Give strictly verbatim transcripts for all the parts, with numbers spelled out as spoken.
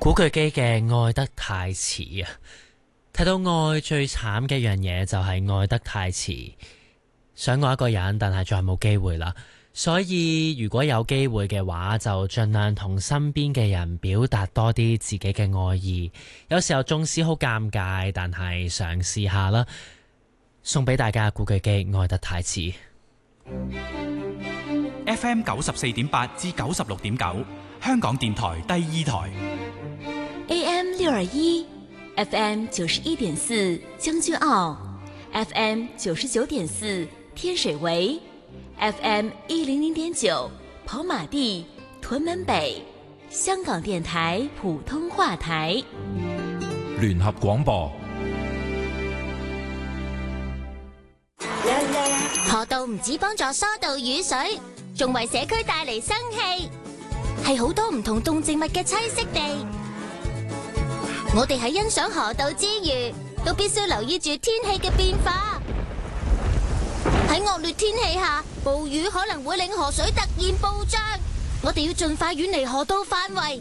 古巨基嘅愛得太遲啊！睇到愛最慘嘅一樣嘢就係愛得太遲，想愛一個人，但係再冇機會啦。所以如果有機會嘅話，就盡量同身邊嘅人表達多啲自己嘅愛意。有時候縱使好尷尬，但係嘗試下啦。送俾大家古巨基愛得太遲。 F M 九十四點八至九十六點九，香港電台第二台。 A M 六二一，F M 九十一點四將軍澳 ，F M 九十九點四天水圍。F M 一零零點九跑馬地屯門北，香港電台普通話台。 聯合廣播。 河道唔止幫助疏導雨水，仲為社區帶嚟生氣，係好多唔同動植物嘅棲息地。我哋喺欣賞河道之餘，都必須留意住天氣嘅變化。喺惡劣天氣下，暴雨可能會令河水突然暴漲，我哋要盡快遠離河道範圍，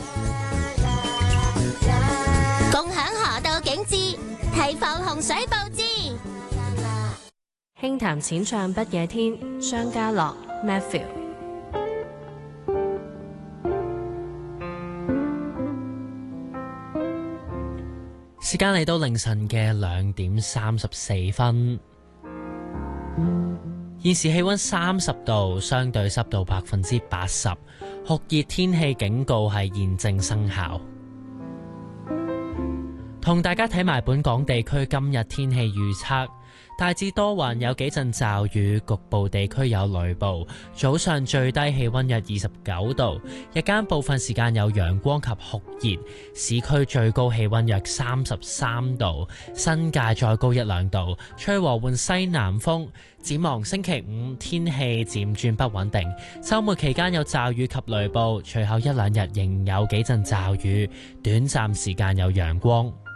共享河道景致，提防洪水暴至。 輕談淺唱不夜天，張家樂 Matthew。 時間嚟到凌晨嘅兩點三十四分。現時氣溫三十度，相對濕度百分之八十，酷熱天氣警告係現正生效。同大家睇埋本港地區今日天氣預測。大致多雲，有幾陣驟雨，局部地區有雷暴。早上最低氣溫約二十九度，日間部分時間有陽光及酷熱。市區最高氣溫約三十三度，新界再高一兩度，吹和緩西南風。展望星期五天氣漸轉不穩定，週末期間有驟雨及雷暴，隨後一兩日仍有幾陣驟雨，短暫時間有陽光。